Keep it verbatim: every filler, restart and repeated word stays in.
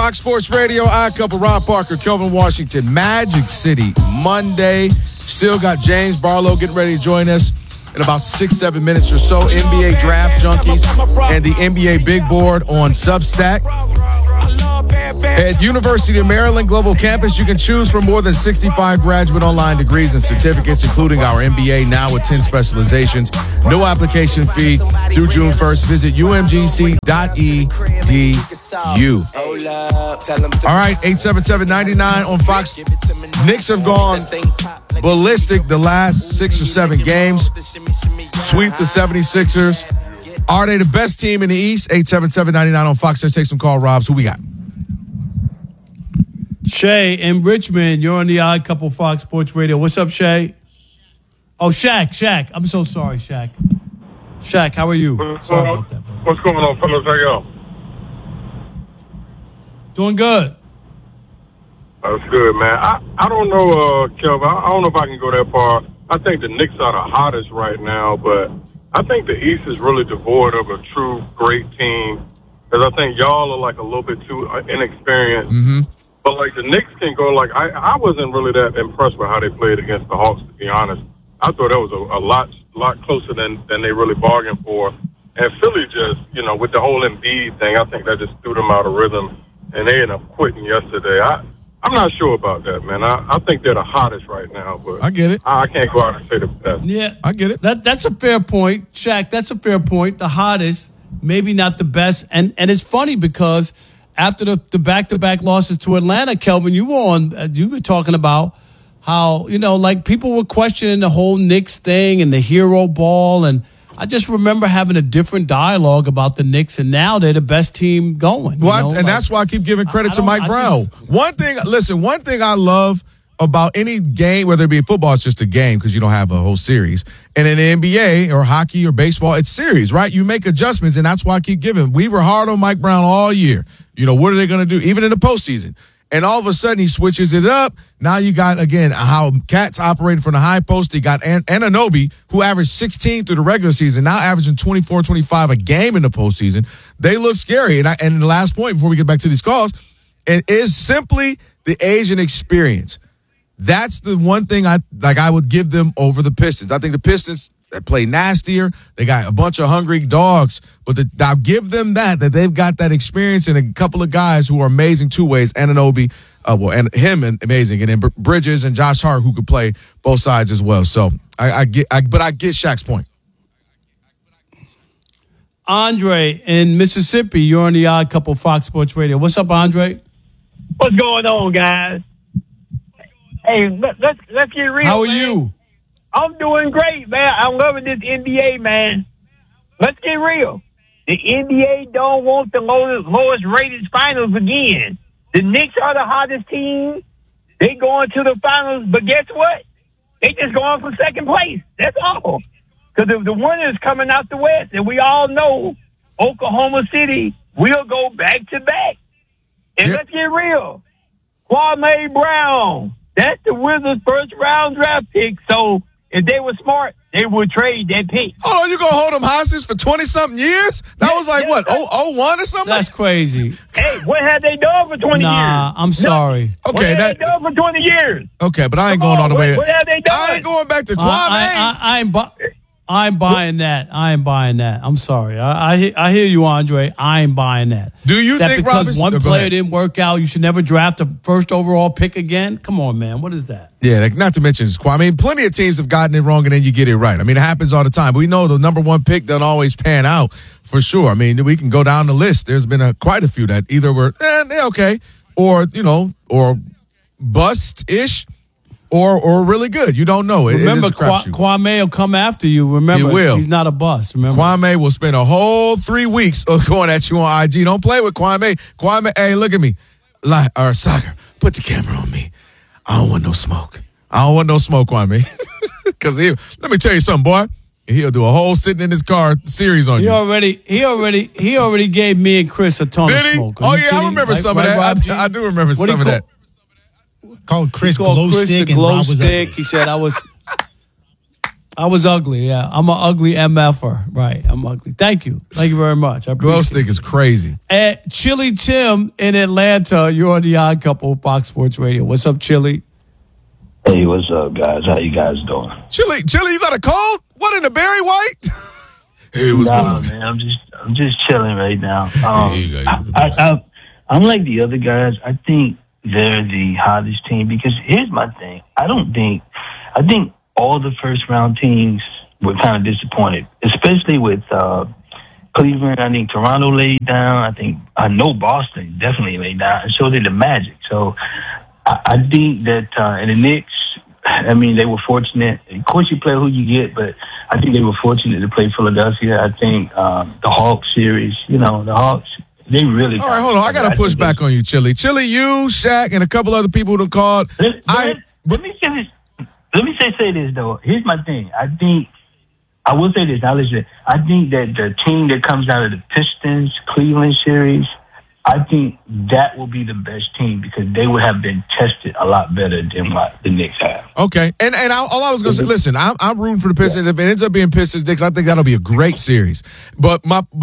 Fox Sports Radio, I Couple, Rob Parker, Kelvin Washington, Magic City, Monday. Still got James Barlow getting ready to join us in about six, seven minutes or so. N B A Draft Junkies and the N B A Big Board on Substack. At University of Maryland Global Campus, you can choose from more than sixty-five graduate online degrees and certificates, including our M B A now with ten specializations. No application fee through June first. Visit u m g c dot e d u. All right, eight seven seven, nine nine on Fox. Knicks have gone ballistic the last six or seven games. Sweep the seventy-sixers. Are they the best team in the East? eight seven seven, nine nine on Fox. Let's take some call, Robs. Who we got? Shay in Richmond, you're on the Odd Couple Fox Sports Radio. What's up, Shay? Oh, Shaq, Shaq. I'm so sorry, Shaq. Shaq, how are you? What's, sorry going, about that, bro. What's going on, fellas? How y'all? Doing good. That's good, man. I, I don't know, uh, Kelvin. I, I don't know if I can go that far. I think the Knicks are the hottest right now, but I think the East is really devoid of a true great team. Because I think y'all are like a little bit too inexperienced. Mm-hmm. But like the Knicks can go like I, I wasn't really that impressed with how they played against the Hawks, to be honest. I thought that was a, a lot lot closer than, than they really bargained for. And Philly just, you know, with the whole Embiid thing, I think that just threw them out of rhythm, and they ended up quitting yesterday. I I'm not sure about that, man. I, I think they're the hottest right now, but I get it. I, I can't go out and say the best. Yeah, I get it. That that's a fair point, Shaq. That's a fair point. The hottest, maybe not the best, and and it's funny because after the, the back-to-back losses to Atlanta, Kelvin, you were on. Uh, you were talking about how you know, like people were questioning the whole Knicks thing and the hero ball, and I just remember having a different dialogue about the Knicks, and now they're the best team going. Well, you know? and like, that's why I keep giving credit I, I to Mike I Brown. just, one thing, listen, one thing I love about any game, whether it be football, it's just a game because you don't have a whole series. And in the N B A or hockey or baseball, it's series, right? You make adjustments, and that's why I keep giving. We were hard on Mike Brown all year. You know, what are they going to do, even in the postseason? And all of a sudden, he switches it up. Now you got, again, how Cats operated from the high post. You got An- Anunoby, who averaged sixteen through the regular season, now averaging twenty-four, twenty-five a game in the postseason. They look scary. And, I, and the last point before we get back to these calls, it is simply the Asian experience. That's the one thing I like. I would give them over the Pistons. I think the Pistons they play nastier. They got a bunch of hungry dogs, but the, I'll give them that that they've got that experience and a couple of guys who are amazing two ways. Anunoby, uh, well, and him amazing, and then Bridges and Josh Hart who could play both sides as well. So I, I get, I, but I get Shaq's point. Andre in Mississippi, you're on the Odd Couple Fox Sports Radio. What's up, Andre? What's going on, guys? Hey, let, let's let's get real. How are man. you? I'm doing great, man. I'm loving this N B A, man. Let's get real. The N B A don't want the lowest, lowest rated finals again. The Knicks are the hottest team. They going to the finals, but guess what? They just going for second place. That's all. Because the, the winner's coming out the West, and we all know Oklahoma City will go back to back. And yep. Let's get real. Kwame Brown, that's the Wizards' first round draft pick. So if they were smart, they would trade that pick. Hold on, you gonna hold them hostage for twenty something years? That yes, was like yes, what, oh oh one or something? That's crazy. Hey, what have they done for twenty nah, years? I'm sorry. What Okay, have that they done for twenty years? okay, but I ain't Come going on, all the way. what- what have they done? I ain't going back to Kwame. I, I, I, I'm, bu- I'm buying that. I ain't buying that. I'm sorry. I, I, he- I hear you, Andre. I ain't buying that. Do you that think because Robinson- one oh, go player ahead. didn't work out, you should never draft a first overall pick again? Come on, man. What is that? Yeah, like, not to mention Kwame. I mean, plenty of teams have gotten it wrong and then you get it right. I mean, it happens all the time. But we know the number one pick doesn't always pan out for sure. I mean, we can go down the list. There's been a, quite a few that either were eh, they're okay, or you know, or bust-ish, or or really good. You don't know. It, Remember, it is a Kwa- crapshoot. Kwame will come after you. Remember, He will. he's not a bust. Remember, Kwame will spend a whole three weeks of going at you on I G. Don't play with Kwame. Kwame, hey, look at me. Like, or soccer, put the camera on me. I don't want no smoke. I don't want no smoke, Kwame. Because he, let me tell you something, boy. He'll do a whole sitting in his car series on he you. already, he already, he already gave me and Chris a ton Did of he? smoke. Are Oh, you yeah, I kidding? remember Right- some right, of Rob that. G? I, I do remember What do some you of call- that. Called Chris He called Glow Chris Stick the and glow Rob was stick. a, He said I was. I was ugly, yeah. I'm an ugly M F-er. Right, I'm ugly. Thank you. Thank you very much. I Glow appreciate stick is crazy. it. Uh, Chili Tim in Atlanta, you're on the Odd Couple, Fox Sports Radio. What's up, Chili? Hey, what's up, guys? How you guys doing? Chili, Chili, you got a cold? What in the Barry White? Hey, what's nah, going on, man? I'm just, I'm just chilling right now. Um, Hey, you got- I, I, I, I'm like the other guys. I think they're the hottest team because here's my thing. I don't think, I think all the first round teams were kind of disappointed, especially with uh, Cleveland. I think Toronto laid down. I think I know Boston definitely laid down, and so did the Magic. So I, I think that uh, and the Knicks. I mean, they were fortunate. Of course, you play who you get, but I think they were fortunate to play Philadelphia. I think um, the Hawks series. You know, the Hawks. They really. All right, hold on. I got to push back on you, Chili. Chili, you, Shaq, and a couple other people who called. Let, I, let, let me say this. Let me say say this though. Here's my thing. I think I will say this. Now listen. I think that the team that comes out of the Pistons Cleveland series, I think that will be the best team because they would have been tested a lot better than what the Knicks have. Okay, and and I, all I was going to say, listen, I'm, I'm rooting for the Pistons. If it ends up being Pistons Knicks, I think that'll be a great series. But my